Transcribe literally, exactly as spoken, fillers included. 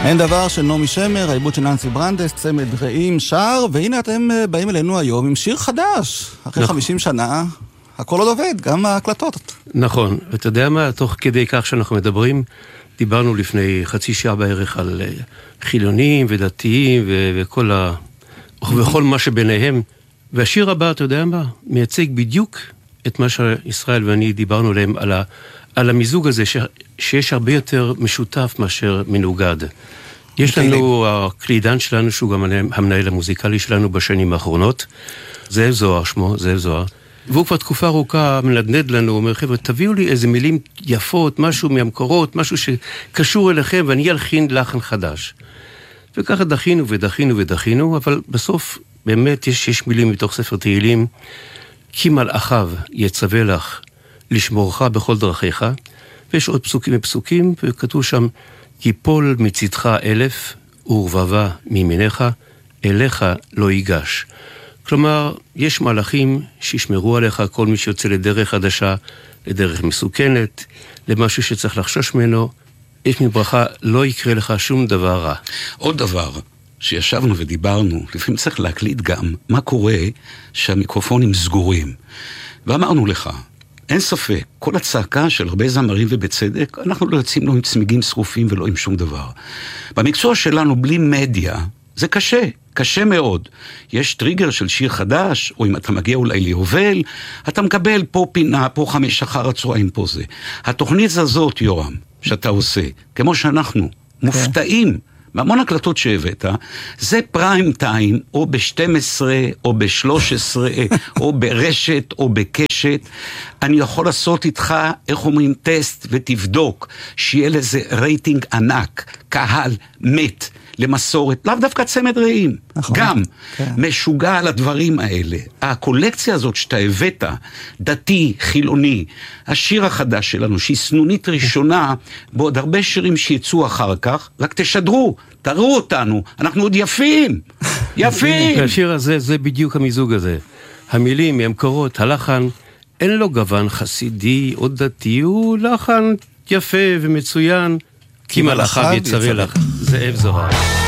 אין דבר של נעמי שמר, העיבוד של ננסי ברנדס, צמד רעים שר, והנה אתם באים אלינו היום עם שיר חדש. אחרי נכון. חמישים שנה, הכל עוד עובד, גם ההקלטות. נכון, ואתה יודע מה, תוך כדי כך שאנחנו מדברים, דיברנו לפני חצי שעה בערך על חילונים ודתיים ו- וכל, ה- וכל מה שביניהם, והשיר הבא, אתה יודע מה, מייצג בדיוק את מה שישראל ואני דיברנו עליהם, על, ה- על המיזוג הזה, ש- שיש הרבה יותר משותף מאשר מנוגד. יש לנו הקלידן שלנו, שהוא גם המנהל המוזיקלי שלנו בשנים האחרונות, זאב זוהר שמו, זאב זוהר, והוא כבר תקופה ארוכה מנדנד לנו, הוא אומר, חבר'ה, תביאו לי איזה מילים יפות, משהו מהמקורות, משהו שקשור אליכם, ואני אלחין לחן חדש. וככה דחינו ודחינו ודחינו, אבל בסוף באמת יש, יש מילים מתוך ספר תהילים, כי מלאכיו יצווה לך לשמורך בכל דרכיך, ויש עוד פסוקים ופסוקים, וכתוב שם, יפול מצדך אלף ורבבה מימיניך, אליך לא ייגש. כלומר, יש מלאכים שישמרו עליך כל מי שיוצא לדרך חדשה, לדרך מסוכנת, למשהו שצריך לחשוש ממנו. יש מברכה, לא יקרה לך שום דבר רע. עוד דבר שישבנו ודיברנו, לפעמים צריך להקליט גם מה קורה שהמיקרופונים סגורים. ואמרנו לך, אין ספק, כל הצעקה של הרבה זמרים ובצדק, אנחנו לא יוצאים לא עם צמיגים שרופים ולא עם שום דבר. במקצוע שלנו, בלי מדיה, זה קשה, קשה מאוד. יש טריגר של שיר חדש, או אם אתה מגיע אולי ליובל, אתה מקבל פה פינה, פה חמש אחר הצהריים, פה זה. התוכנית הזאת, יורם, שאתה עושה, כמו שאנחנו מופתעים, מהמון הקלטות שהבאת, זה פריים טיים, או ב-שתים עשרה, או ב-שלוש עשרה, או ברשת, או בקשת. אני יכול לעשות איתך, איך אומרים, טסט, ותבדוק, שיהיה לזה רייטינג ענק, קהל מת, למסורת, לאו דווקא צמד רעים, נכון, גם כן. משוגע על הדברים האלה. הקולקציה הזאת שאתה הבאת, דתי, חילוני, השיר החדש שלנו, שהיא סנונית ראשונה, בעוד הרבה שירים שיצאו אחר כך, רק תשדרו, תראו אותנו, אנחנו עוד יפים, יפים. השיר הזה, זה בדיוק המיזוג הזה. המילים, המקורות, הלחן, אין לו גוון חסידי או דתי, הוא לחן יפה ומצוין, כי מלאכיו יצווה לך. זאב זוהר.